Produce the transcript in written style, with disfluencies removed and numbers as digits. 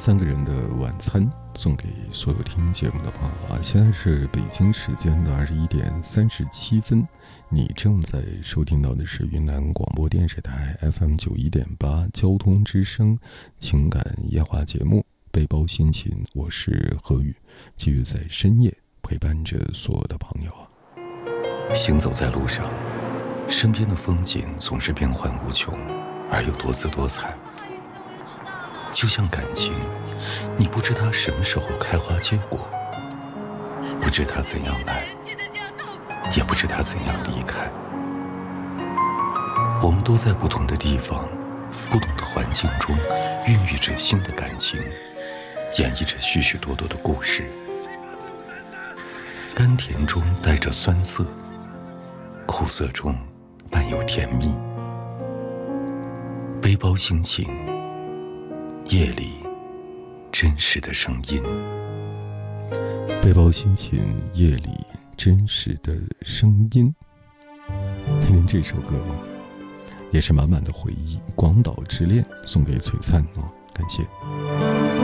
三个人的晚餐送给所有听节目的朋友啊！现在是北京时间的21点37分，你正在收听到的是云南广播电视台 FM 91.8交通之声情感夜话节目《背包心情》，我是何宇，继续在深夜陪伴着所有的朋友啊！ 行走在路上，身边的风景总是变幻无穷，而又多姿多彩。就像感情，你不知它什么时候开花结果，不知它怎样来，也不知它怎样离开。我们都在不同的地方，不同的环境中，孕育着新的感情，演绎着许许多多的故事。甘甜中带着酸涩，苦涩中伴有甜蜜。背包心情，夜里真实的声音。 背包心情，夜里真实的声音。听听这首歌，也是满满的回忆。广岛之恋送给璀璨感谢。